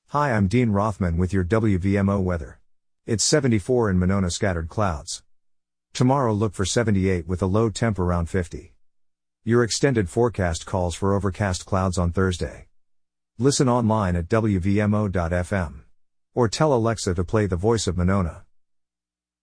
Hi, I'm Dean Rothman with your WVMO weather. It's 74 in Monona, scattered clouds. Tomorrow look for 78 with a low temp around 50. Your extended forecast calls for overcast clouds on Thursday. Listen online at WVMO.fm. Or tell Alexa to play The Voice of Monona.